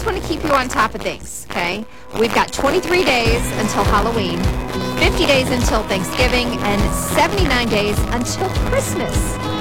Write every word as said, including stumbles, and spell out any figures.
just want to keep you on top of things, okay? We've got twenty-three days until Halloween, fifty days until Thanksgiving, and seventy-nine days until Christmas.